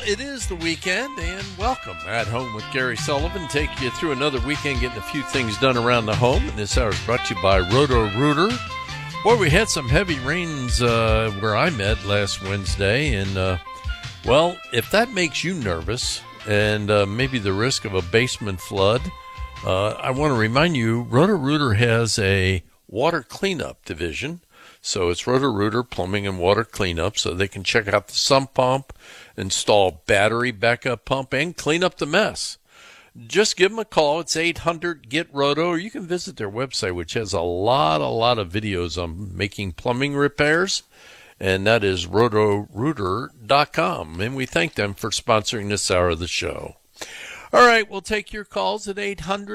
it is the weekend, and welcome. At Home with Gary Sullivan, take you through another weekend, getting a few things done around the home. And this hour is brought to you by Roto-Rooter. Boy, we had some heavy rains where I'm at last Wednesday, and, well, if that makes you nervous and maybe the risk of a basement flood, I want to remind you, Roto-Rooter has a water cleanup division. So it's Roto-Rooter Plumbing and Water Cleanup, so they can check out the sump pump, install battery backup pump, and clean up the mess. Just give them a call. It's 800-GET-ROTO, or you can visit their website, which has a lot of videos on making plumbing repairs, and that is rotorooter.com. And we thank them for sponsoring this hour of the show. All right, we'll take your calls at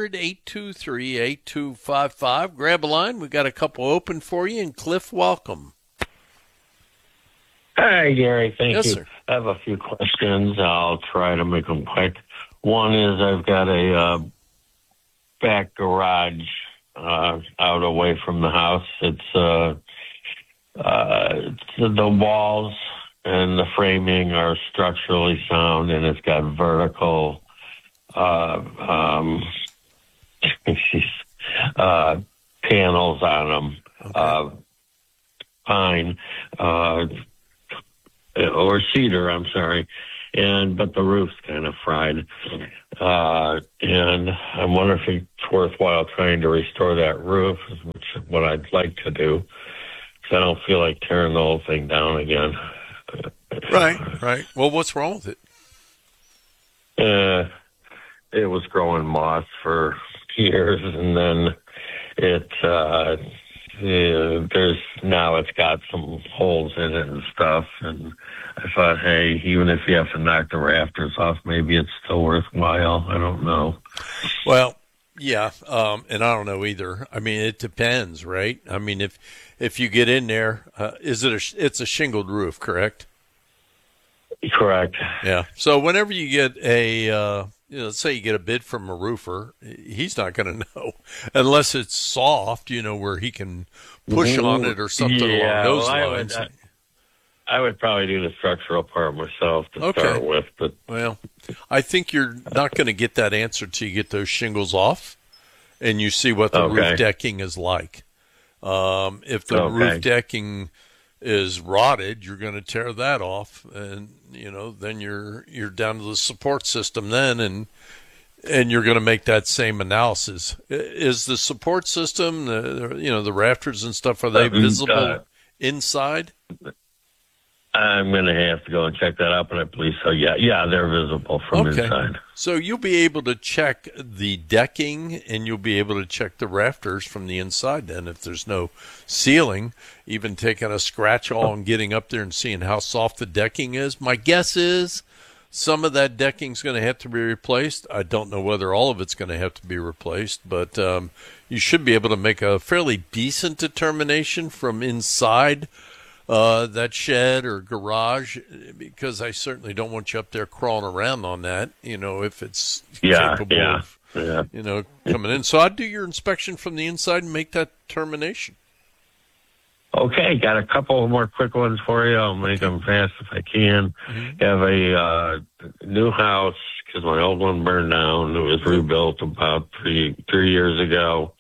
800-823-8255. Grab a line. We've got a couple open for you. And Cliff, welcome. Hi, Gary. Thank you. Sir. I have a few questions. I'll try to make them quick. One is I've got a back garage out away from the house. It's the walls and the framing are structurally sound, and it's got vertical panels on them, okay. Pine or cedar, I'm sorry, but the roof's kind of fried, and I'm wondering if it's worthwhile trying to restore that roof, which is what I'd like to do, because I don't feel like tearing the whole thing down again. Right. Well, what's wrong with it? It was growing moss for years, and then it's got some holes in it and stuff. And I thought, hey, even if you have to knock the rafters off, maybe it's still worthwhile. I don't know. Well, yeah, and I don't know either. I mean, it depends, right? I mean, if you get in there, it's a shingled roof, correct? Correct. Yeah. So whenever you get let's say you get a bid from a roofer, he's not going to know unless it's soft, where he can push on it or something along those lines. I would probably do the structural part myself to start with. But well, I think you're not going to get that answer till you get those shingles off and you see what the roof decking is like. If the roof decking is rotted, you're going to tear that off, and then you're down to the support system then, and you're going to make that same analysis. Is the support system, the rafters and stuff, are they visible inside? I'm going to have to go and check that out, but I believe so. Yeah, they're visible from inside. So you'll be able to check the decking, and you'll be able to check the rafters from the inside then if there's no ceiling, even taking a scratch all and getting up there and seeing how soft the decking is. My guess is some of that decking's going to have to be replaced. I don't know whether all of it's going to have to be replaced, but you should be able to make a fairly decent determination from inside that shed or garage, because I certainly don't want you up there crawling around on that, if it's capable of, coming in. So I'd do your inspection from the inside and make that determination. Okay, got a couple more quick ones for you. I'll make them fast if I can. Mm-hmm. Have a new house, because my old one burned down. It was rebuilt about three years ago.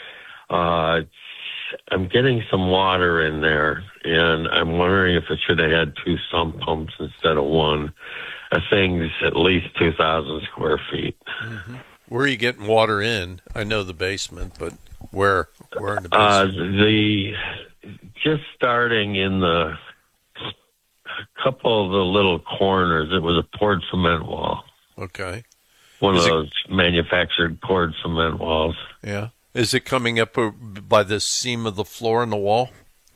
I'm getting some water in there, and I'm wondering if it should have had 2 sump pumps instead of 1. I think it's at least 2,000 square feet. Mm-hmm. Where are you getting water in? I know the basement, but where in the basement? Just starting in a couple of the little corners. It was a poured cement wall. Okay. One of those manufactured poured cement walls. Yeah. Is it coming up by the seam of the floor in the wall?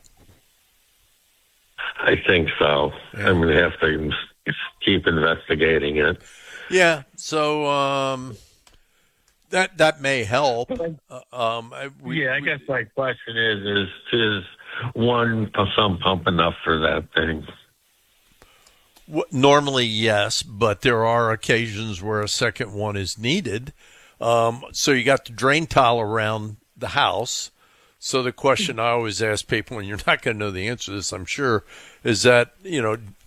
I think so. Yeah. I'm going to have to keep investigating it. Yeah. So that may help. I guess my question is one sump pump enough for that thing? Normally, yes, but there are occasions where a second one is needed. So you got the drain tile around the house. So the question I always ask people, and you're not going to know the answer to this, I'm sure, is that,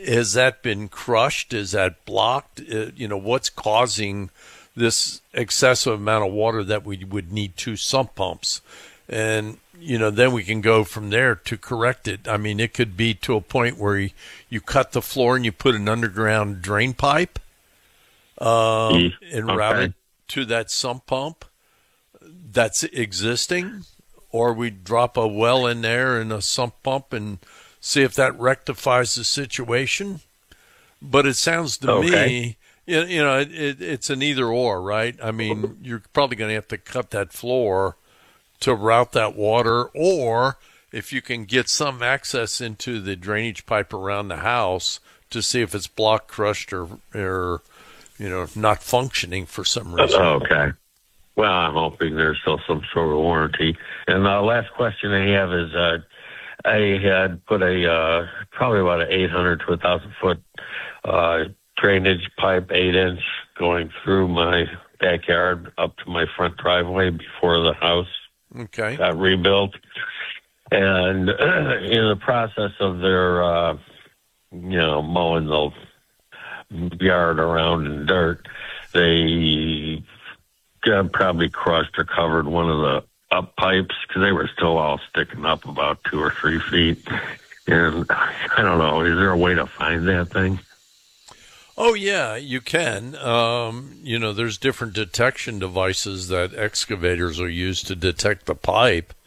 has that been crushed? Is that blocked? What's causing this excessive amount of water that we would need 2 sump pumps? And, then we can go from there to correct it. I mean, it could be to a point where you cut the floor and you put an underground drain pipe and route it to that sump pump that's existing, or we drop a well in there and a sump pump and see if that rectifies the situation. But it sounds to me, it's an either or, right? I mean, you're probably going to have to cut that floor to route that water, or if you can get some access into the drainage pipe around the house to see if it's blocked, crushed, or not functioning for some reason. Okay. Well, I'm hoping there's still some sort of warranty. And the last question I have is, I had put probably about an 800 to 1,000 foot drainage pipe, 8-inch, going through my backyard up to my front driveway before the house got rebuilt. And in the process of their, mowing the yard around in dirt, they probably crushed or covered one of the up pipes because they were still all sticking up about 2 or 3 feet. And I don't know, is there a way to find that thing? Oh, yeah, you can. There's different detection devices that excavators will use to detect the pipe.